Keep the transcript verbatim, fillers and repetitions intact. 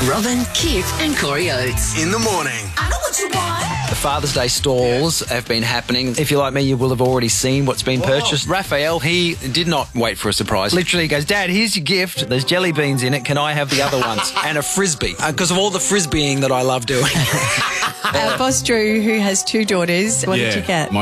Robin, Kip and Corey Oates. In the morning. I know what you want. The Father's Day stalls have been happening. If you're like me, you will have already seen what's been purchased. Raphael, he did not wait for a surprise. Literally goes, Dad, here's your gift. There's jelly beans in it. Can I have the other ones? And a Frisbee. Because of all the Frisbeeing that I love doing. Our boss Drew, who has two daughters, what Yeah, did you get? my